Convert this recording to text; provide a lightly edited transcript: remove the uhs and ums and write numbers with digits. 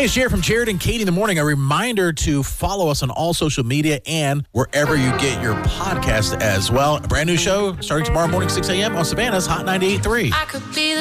it's Jared from Jared and Katie in the Morning. A reminder to follow us on all social media and wherever you get your podcast as well. A brand new show starting tomorrow morning, 6 a.m. on Savannah's Hot 98.3.